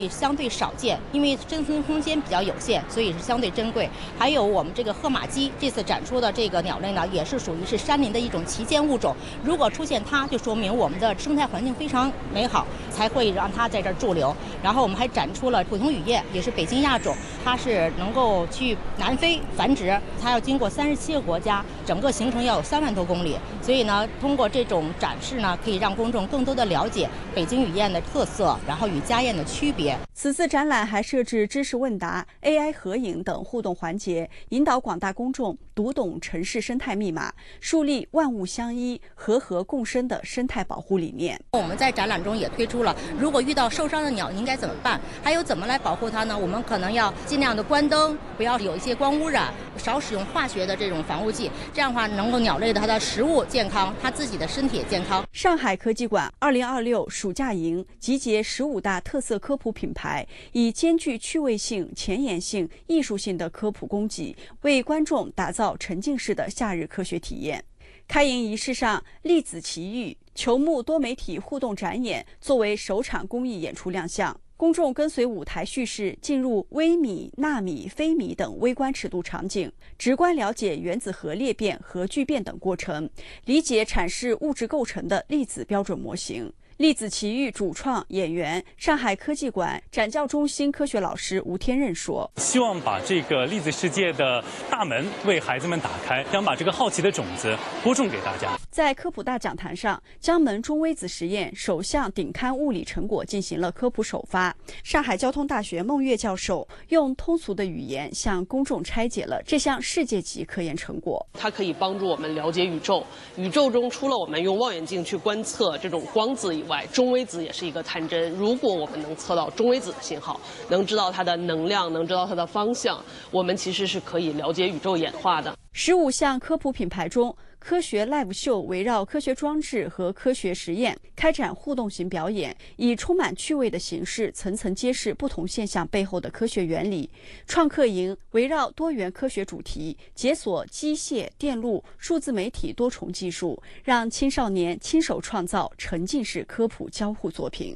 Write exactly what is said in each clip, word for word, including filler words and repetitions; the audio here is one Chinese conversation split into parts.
也相对少见，因为生存空间比较有限，所以是相对珍贵。还有我们这个褐马鸡，这次展出的这个鸟类呢，也是属于是山林的一种旗舰物种。如果出现它，就说明我们的生态环境非常美好，才会让它在这儿驻留。然后我们还展出了普通雨燕，也是北京亚种，它是能够去南非繁殖，它要经过三十七个国家，整个行程要有三万多公里。所以呢，通过这种展示呢，可以让公众更多的了解北京雨燕的特色，然后与家燕的区别。 此次展览还设置知识问答、A I 合影等互动环节，引导广大公众读懂城市生态密码，树立万物相依、和合共生的生态保护理念。 我们在展览中也推出了，如果遇到受伤的鸟应该怎么办，还有怎么来保护它呢？我们可能要尽量的关灯，不要有一些光污染，少使用化学的这种防护剂，这样的话能够鸟类的它的食物健康，它自己的身体也健康。 上海科技馆二零二六暑假营集结十五大特色科普品牌，以兼具趣味性、前沿性、艺术性的科普供给，为观众打造沉浸式的夏日科学体验。开营仪式上，粒子奇遇球幕多媒体互动展演作为首场公益演出亮相。公众跟随舞台叙事进入微米、纳米、非米等微观尺度场景，直观了解原子核裂变、核聚变等过程，理解阐释物质构成的粒子标准模型。粒子奇遇主创演员、上海科技馆展教中心科学老师吴天任说：“ 希望把这个粒子世界的大门为孩子们打开，想把这个好奇的种子播种给大家。” 在科普大讲坛上，江门中微子实验首项顶刊物理成果进行了科普首发。上海交通大学孟月教授用通俗的语言向公众拆解了这项世界级科研成果。 它可以帮助我们了解宇宙，宇宙中除了我们用望远镜去观测这种光子以外，中微子也是一个探针。如果我们能测到中微子的信号，能知道它的能量，能知道它的方向，我们其实是可以了解宇宙演化的。 十五项科普品牌中，科学 live 秀围绕科学装置和科学实验开展互动型表演，以充满趣味的形式层层揭示不同现象背后的科学原理。创客营围绕多元科学主题，解锁机械、电路、数字媒体多重技术，让青少年亲手创造沉浸式科普交互作品。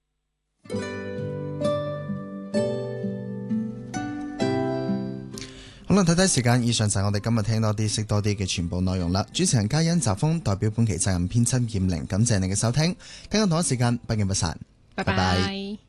好啦，睇睇時間，以上就係我哋今日聽多啲、識多啲嘅全部內容啦。主持人嘉欣、澤峰代表本期責任編輯葉玲，感謝你嘅收聽。聽日同一時間不見不散， 拜拜。